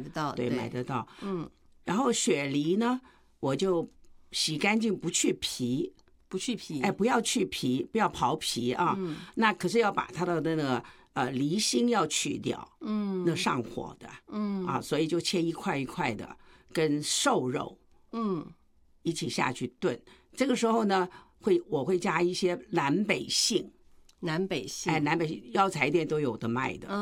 得到， 对，买得到。然后雪梨呢，我就洗干净，不去皮， 不去皮， 不要去皮，不要刨皮啊。那可是要把它的那个梨心要去掉，那上火的，所以就切一块一块的，跟瘦肉，一起下去炖。这个时候呢，我会加一些南北杏， 南北杏， 南北杏药材店都有的卖的，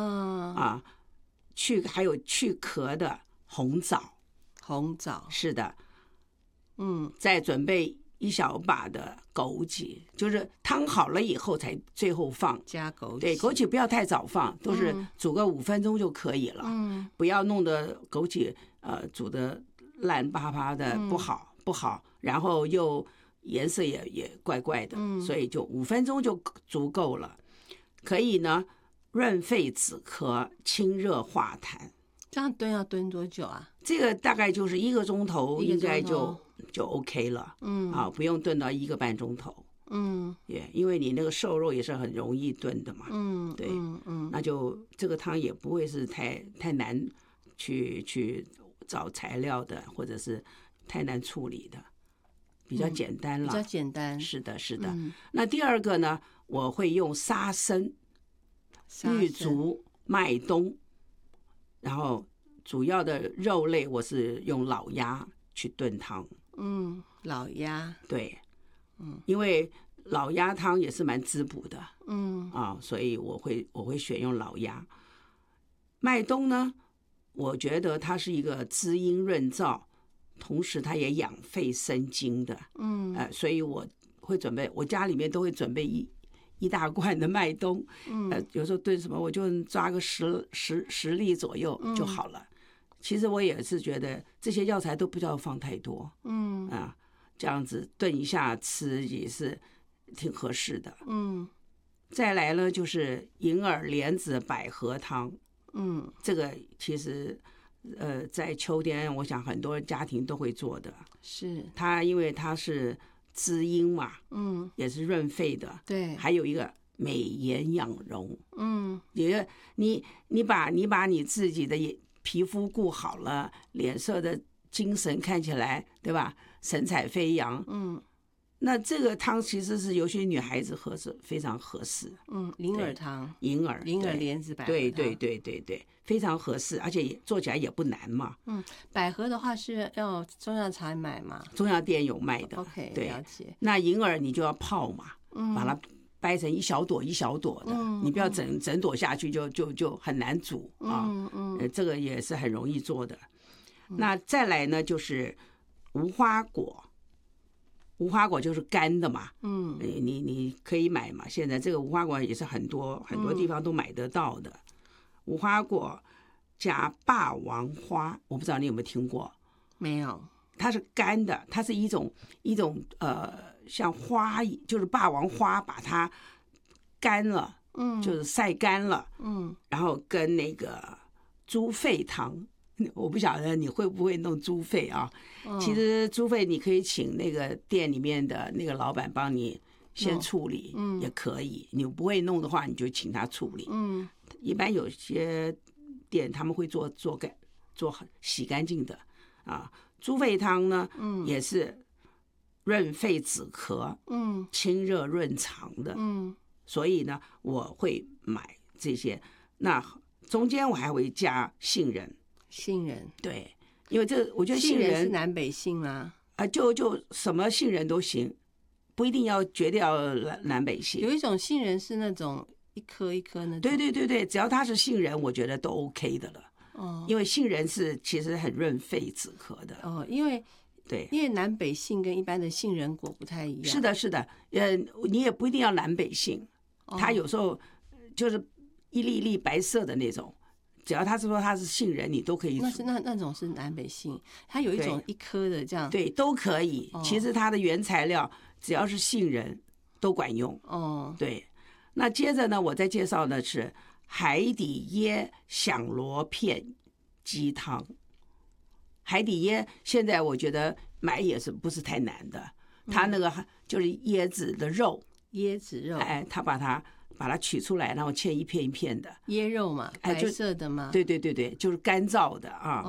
还有去壳的红枣，是的，再准备1小把的枸杞，就是汤好了以后才最后放加枸杞， 对，枸杞不要太早放，都是煮个5分钟就可以了，不要弄得枸杞煮的烂巴巴的，不好，然后又颜色也怪怪的，所以就5分钟就足够了，可以呢润肺止咳，清热化痰。 这样炖要炖多久啊？ 这个大概就是1个钟头，应该就 OK 了。不用炖到1个半钟头。因为你那个瘦肉也是很容易炖的嘛。对，那就这个汤也不会是太难去找材料的，或者是太难处理的，比较简单了。 比较简单。 是的。那第二个呢，我会用沙参、玉竹、麦冬。然后主要的肉类我是用老鸭去炖汤。 老鸭， 对，因为老鸭汤也是蛮滋补的，所以我会选用老鸭。麦冬呢，我觉得它是一个滋阴润燥，同时它也养肺生津的，所以我会准备，我家里面都会准备一大罐的麦冬，有时候炖什么我就抓个10粒左右就好了。其实我也是觉得这些药材都不要放太多，这样子炖一下吃也是挺合适的。再来呢就是银耳莲子百合汤，这个其实在秋天我想很多家庭都会做的，是它因为它是滋阴嘛，也是润肺的，对，还有一个美颜养容，你把你自己的皮肤顾好了，脸色的精神看起来，对吧？神采飞扬，那这个汤其实是有些女孩子喝是非常合适， 银耳汤， 银耳莲子百合汤， 对，非常合适，而且做起来也不难嘛。 百合的话是要中药材买吗？ 中药店有卖的。 OK， 对， 了解。 那银耳你就要泡嘛，把它掰成一小朵一小朵的，你不要整朵下去就很难煮啊。这个也是很容易做的。那再来呢就是无花果。无花果就是干的嘛，你可以买嘛。现在这个无花果也是很多地方都买得到的。无花果加霸王花，我不知道你有没有听过？ 没有。 它是干的，它是一种像花，就是霸王花，把它干了，就是晒干了，然后跟那个猪肺汤。我不晓得你会不会弄猪肺啊？其实猪肺你可以请那个店里面的那个老板帮你先处理，也可以。你不会弄的话，你就请他处理。一般有些店他们会做洗干净的啊。猪肺汤呢，也是润肺止咳，清热润肠的。所以呢，我会买这些。那中间我还会加杏仁。对，因为我觉得杏仁是南北杏啦， 就什么杏仁都行，不一定绝对要南北杏。 有一种杏仁是那种一颗一颗那种。 对，只要它是杏仁，我觉得都 OK 的了。因为杏仁其实很润肺止咳的。因为南北杏跟一般的杏仁果不太一样。 是的，你也不一定要南北杏，它有时候就是一粒一粒白色的那种。只要他是说他是杏仁，你都可以煮。 那种是南北杏，它有一种一颗的这样。 对，都可以。其实它的原材料只要是杏仁都管用。对。那接着呢，我再介绍的是海底椰响螺片鸡汤。海底椰现在我觉得买也是不是太难的，它那个就是椰子肉，它把它取出来，然后切一片一片的椰肉嘛，白色的嘛， 对，就是干燥的啊。